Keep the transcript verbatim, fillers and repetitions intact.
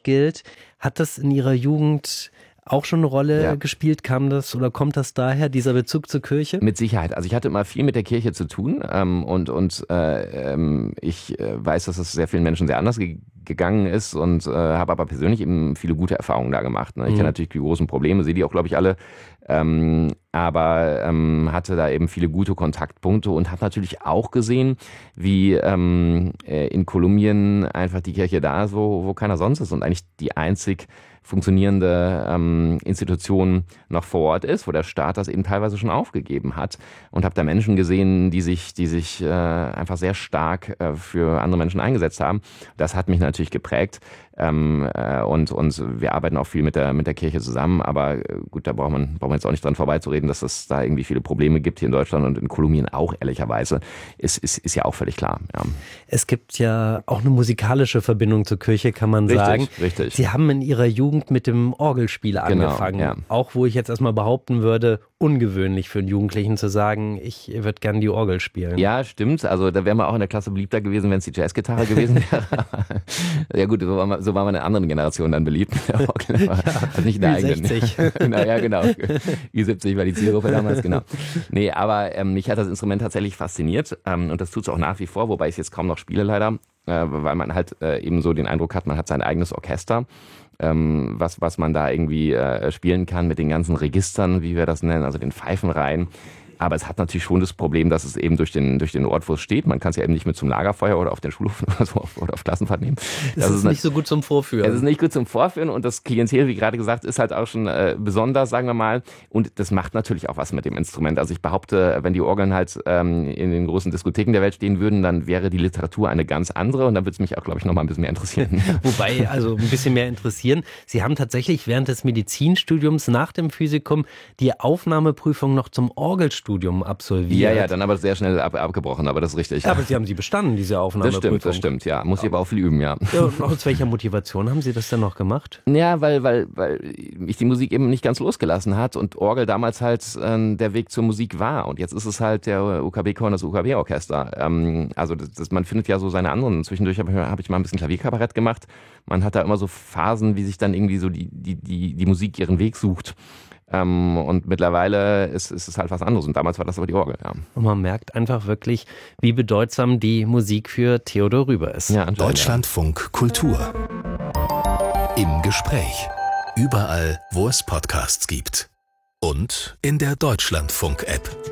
Mensch gilt. Hat das in Ihrer Jugend auch schon eine Rolle ja. gespielt? Kam das oder kommt das daher, dieser Bezug zur Kirche? Mit Sicherheit. Also ich hatte immer viel mit der Kirche zu tun ähm, und, und äh, ähm, ich äh, weiß, dass es sehr vielen Menschen sehr anders ge- gegangen ist und äh, habe aber persönlich eben viele gute Erfahrungen da gemacht. Ne? Ich mhm. kenne natürlich die großen Probleme, sehe die auch, glaube ich, alle. Ähm, aber ähm, hatte da eben viele gute Kontaktpunkte und hat natürlich auch gesehen, wie ähm, in Kolumbien einfach die Kirche da ist, wo, wo keiner sonst ist und eigentlich die einzig funktionierende ähm, Institution noch vor Ort ist, wo der Staat das eben teilweise schon aufgegeben hat. Und habe da Menschen gesehen, die sich, die sich äh, einfach sehr stark äh, für andere Menschen eingesetzt haben. Das hat mich natürlich geprägt. Ähm, äh, und, und wir arbeiten auch viel mit der, mit der Kirche zusammen. Aber äh, gut, da braucht man, braucht man jetzt auch nicht dran vorbeizureden, dass es da irgendwie viele Probleme gibt hier in Deutschland und in Kolumbien auch, ehrlicherweise. Ist, ist, ist ja auch völlig klar. Ja. Es gibt ja auch eine musikalische Verbindung zur Kirche, kann man richtig, sagen. Richtig. Sie haben in Ihrer Jugend mit dem Orgelspiel angefangen. Genau, ja. Auch wo ich jetzt erstmal behaupten würde, ungewöhnlich für einen Jugendlichen zu sagen, ich würde gerne die Orgel spielen. Ja, stimmt. Also da wären wir auch in der Klasse beliebter gewesen, wenn es die Jazzgitarre gewesen wäre. Ja gut, so war man, so war man in anderen Generationen dann beliebt mit der Orgel. Ja, also nicht in der eigenen. sechzig. Naja, genau. Ü siebzig war die Zielgruppe damals, genau. Nee, aber ähm, mich hat das Instrument tatsächlich fasziniert ähm, und das tut es auch nach wie vor, wobei ich es jetzt kaum noch spiele leider, äh, weil man halt äh, eben so den Eindruck hat, man hat sein eigenes Orchester. Ähm, was, was man da irgendwie äh, spielen kann mit den ganzen Registern, wie wir das nennen, also den Pfeifenreihen. Aber es hat natürlich schon das Problem, dass es eben durch den, durch den Ort, wo es steht, man kann es ja eben nicht mit zum Lagerfeuer oder auf den Schulhof oder so auf, oder auf Klassenfahrt nehmen. Das, das ist, ist nicht so gut zum Vorführen. Es ist nicht gut zum Vorführen und das Klientel, wie gerade gesagt, ist halt auch schon äh, besonders, sagen wir mal. Und das macht natürlich auch was mit dem Instrument. Also ich behaupte, wenn die Orgeln halt ähm, in den großen Diskotheken der Welt stehen würden, dann wäre die Literatur eine ganz andere und dann würde es mich auch, glaube ich, noch mal ein bisschen mehr interessieren. Wobei, also ein bisschen mehr interessieren. Sie haben tatsächlich während des Medizinstudiums nach dem Physikum die Aufnahmeprüfung noch zum Orgelstudium absolviert. Ja, ja, dann aber sehr schnell ab, abgebrochen, aber das ist richtig. Ja, aber Sie haben sie bestanden, diese Aufnahmeprüfung. Das stimmt, das stimmt, ja. Muss ich aber auch viel üben, ja. Ja, und aus welcher Motivation haben Sie das denn noch gemacht? Ja, weil, weil, weil mich die Musik eben nicht ganz losgelassen hat und Orgel damals halt äh, der Weg zur Musik war. Und jetzt ist es halt der U K B-Chor und das U K B-Orchester. Ähm, also das, das, man findet ja so seine anderen. Zwischendurch habe hab ich mal ein bisschen Klavierkabarett gemacht. Man hat da immer so Phasen, wie sich dann irgendwie so die, die, die, die Musik ihren Weg sucht. Ähm, und mittlerweile ist, ist es halt was anderes. Und damals war das aber die Orgel, ja. Und man merkt einfach wirklich, wie bedeutsam die Musik für Theodor Rüber ist. Ja, Deutschlandfunk Kultur. Im Gespräch. Überall, wo es Podcasts gibt. Und in der Deutschlandfunk-App.